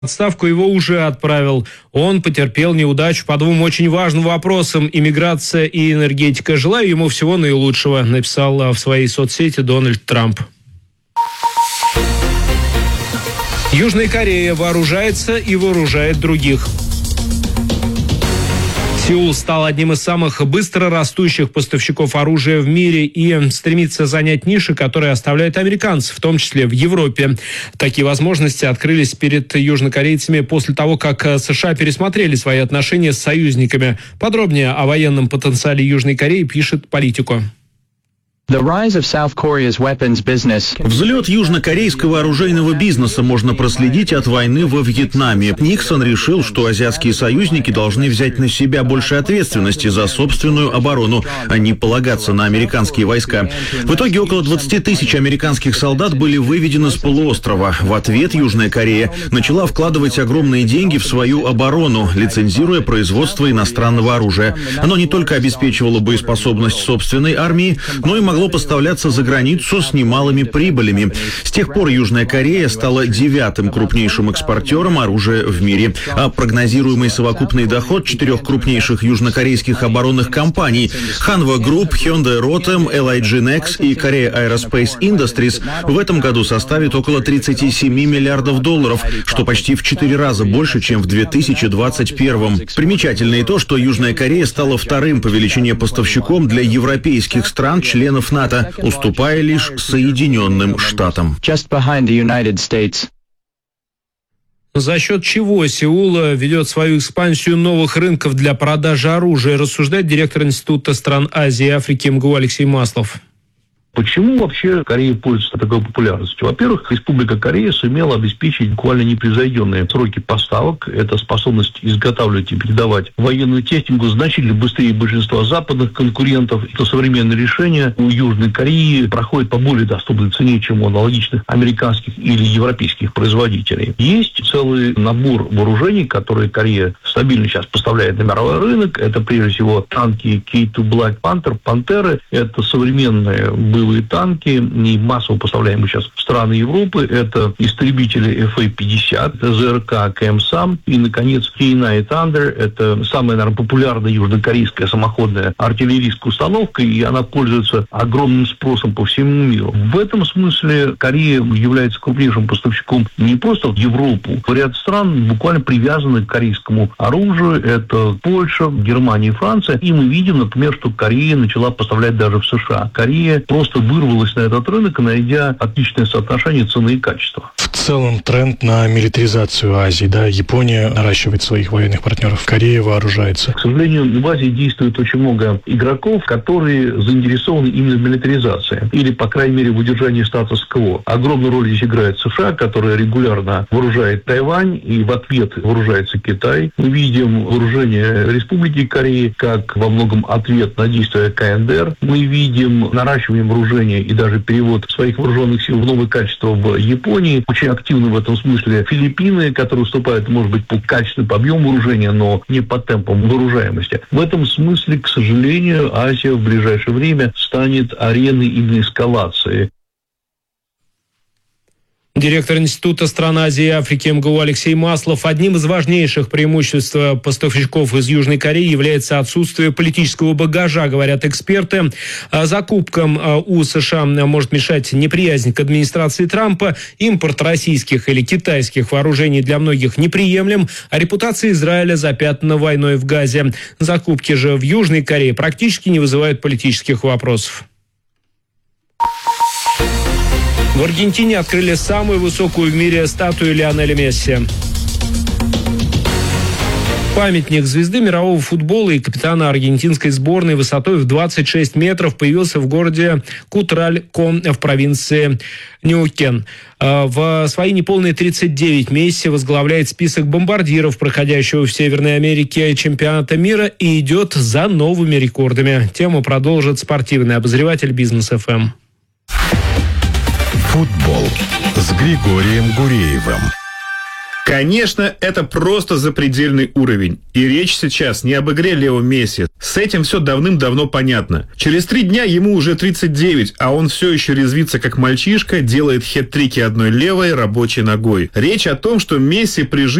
Отставку его уже отправил. Он потерпел неудачу по двум очень важным вопросам – иммиграция и энергетика. Желаю ему всего наилучшего, написал в своей соцсети Дональд Трамп. Южная Корея вооружается и вооружает других. Сеул стал одним из самых быстро растущих поставщиков оружия в мире и стремится занять ниши, которые оставляют американцев, в том числе в Европе. Такие возможности открылись перед южнокорейцами после того, как США пересмотрели свои отношения с союзниками. Подробнее о военном потенциале Южной Кореи пишет Политико. Взлет южнокорейского оружейного бизнеса можно проследить от войны во Вьетнаме. Никсон решил, что азиатские союзники должны взять на себя больше ответственности за собственную оборону, а не полагаться на американские войска. В итоге около 20 тысяч американских солдат были выведены с полуострова. В ответ Южная Корея начала вкладывать огромные деньги в свою оборону, лицензируя производство иностранного оружия. Оно не только обеспечивало боеспособность собственной армии, но и могло поставляться за границу с немалыми прибылями. С тех пор Южная Корея стала 9-м крупнейшим экспортером оружия в мире, а прогнозируемый совокупный доход 4 крупнейших южнокорейских оборонных компаний Hanwha Group, Hyundai Rotem, LIG Nex и Korea Aerospace Industries в этом году составит около 37 миллиардов долларов, что почти в 4 раза больше, чем в 2021. Примечательно и то, что Южная Корея стала вторым по величине поставщиком для европейских стран, членов НАТО, уступая лишь Соединенным Штатам. За счет чего Сеул ведет свою экспансию новых рынков для продажи оружия, рассуждает директор Института стран Азии и Африки МГУ Алексей Маслов. Почему вообще Корея пользуется такой популярностью? Во-первых, Республика Корея сумела обеспечить буквально непревзойденные сроки поставок. Это способность изготавливать и передавать военную технику значительно быстрее большинства западных конкурентов. Это современное решение у Южной Кореи проходит по более доступной цене, чем у аналогичных американских или европейских производителей. Есть целый набор вооружений, которые Корея стабильно сейчас поставляет на мировой рынок. Это прежде всего танки K2 Black Panther, Пантеры. Это современные боевые танки, не массово поставляемые сейчас в страны Европы. Это истребители FA-50, это ЗРК КМ-САМ и, наконец, K9 Thunder. Это самая, наверное, популярная южнокорейская самоходная артиллерийская установка, и она пользуется огромным спросом по всему миру. В этом смысле Корея является крупнейшим поставщиком не просто в Европу. Ряд стран буквально привязаны к корейскому оружию. Это Польша, Германия и Франция. И мы видим, например, что Корея начала поставлять даже в США. Корея просто вырвалась на этот рынок, найдя отличное соотношение цены и качества. В целом тренд на милитаризацию Азии, да, Япония наращивает своих военных партнеров, Корея вооружается. К сожалению, в Азии действует очень много игроков, которые заинтересованы именно в милитаризации, или, по крайней мере, в удержании статус-кво. Огромную роль здесь играет США, которая регулярно вооружает Тайвань, и в ответ вооружается Китай. Мы видим вооружение Республики Кореи как во многом ответ на действия КНДР. Мы видим наращивание вооружения и даже перевод своих вооруженных сил в новые качества в Японии. Очень активны в этом смысле Филиппины, которые уступают, может быть, по качеству, по объему вооружения, но не по темпам вооружаемости. В этом смысле, к сожалению, Азия в ближайшее время станет ареной именно эскалации. Директор Института стран Азии и Африки МГУ Алексей Маслов. Одним из важнейших преимуществ поставщиков из Южной Кореи является отсутствие политического багажа, говорят эксперты. Закупкам у США может мешать неприязнь к администрации Трампа. Импорт российских или китайских вооружений для многих неприемлем, а репутация Израиля запятнана войной в Газе. Закупки же в Южной Корее практически не вызывают политических вопросов. В Аргентине открыли самую высокую в мире статую Лионеля Месси. Памятник звезды мирового футбола и капитана аргентинской сборной высотой в 26 метров появился в городе Кутралько в провинции Ньюкен. В свои неполные 39 Месси возглавляет список бомбардиров, проходящего в Северной Америке чемпионата мира, и идет за новыми рекордами. Тему продолжит спортивный обозреватель Бизнес ФМ. Футбол с Григорием Гуреевым. Конечно, это просто запредельный уровень. И речь сейчас не об игре Лео Месси. С этим все давным-давно понятно. Через 3 дня ему уже 39, а он все еще резвится как мальчишка, делает хет-трики одной левой рабочей ногой. Речь о том, что Месси при жизни